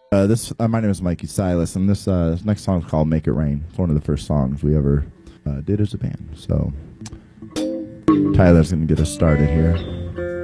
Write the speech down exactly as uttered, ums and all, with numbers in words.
Uh, this uh, my name is Mikey Silas, and this uh, next song is called "Make It Rain." It's one of the first songs we ever uh, did as a band. So Tyler's gonna get us started here.